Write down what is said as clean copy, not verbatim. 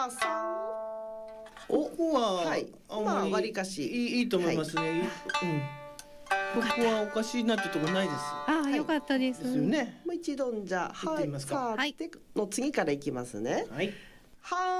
さん。 ここは、 はい、まあ割かしいいと思いますね。ここはおかしいなってとこないです。 ああ、よかったです。 ですよね。 もう一度じゃあ、 行ってみますか。 さあ、での次からいきますね。 はい。 は